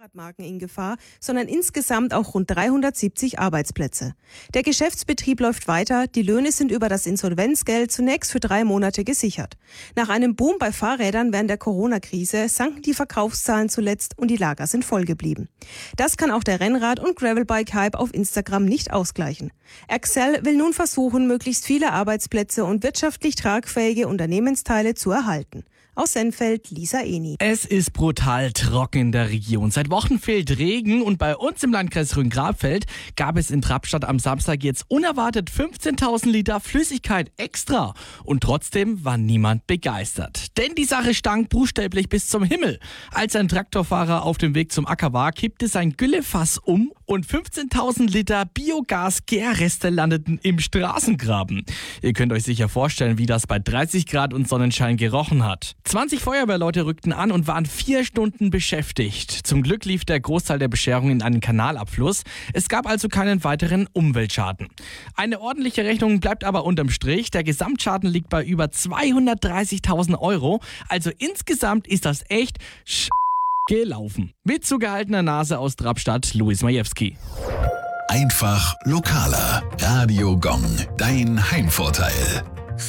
Marken in Gefahr, sondern insgesamt auch rund 370 Arbeitsplätze. Der Geschäftsbetrieb läuft weiter, die Löhne sind über das Insolvenzgeld zunächst für 3 Monate gesichert. Nach einem Boom bei Fahrrädern während der Corona-Krise sanken die Verkaufszahlen zuletzt und die Lager sind voll geblieben. Das kann auch der Rennrad- und Gravelbike-Hype auf Instagram nicht ausgleichen. Accel will nun versuchen, möglichst viele Arbeitsplätze und wirtschaftlich tragfähige Unternehmensteile zu erhalten. Aus Sennfeld, Lisa Eni. Es ist brutal trocken in der Region. Seit Wochen fehlt Regen und bei uns im Landkreis Rhön-Grabfeld gab es in Trappstadt am Samstag jetzt unerwartet 15.000 Liter Flüssigkeit extra. Und trotzdem war niemand begeistert. Denn die Sache stank buchstäblich bis zum Himmel. Als ein Traktorfahrer auf dem Weg zum Acker war, kippte sein Güllefass um und 15.000 Liter Biogas-Gärreste landeten im Straßengraben. Ihr könnt euch sicher vorstellen, wie das bei 30 Grad und Sonnenschein gerochen hat. 20 Feuerwehrleute rückten an und waren 4 Stunden beschäftigt. Zum Glück lief der Großteil der Bescherung in einen Kanalabfluss. Es gab also keinen weiteren Umweltschaden. Eine ordentliche Rechnung bleibt aber unterm Strich. Der Gesamtschaden liegt bei über 230.000 Euro. Also insgesamt ist das echt gelaufen. Mit zugehaltener Nase aus Trappstadt, Luis Majewski. Einfach lokaler. Radio Gong, dein Heimvorteil.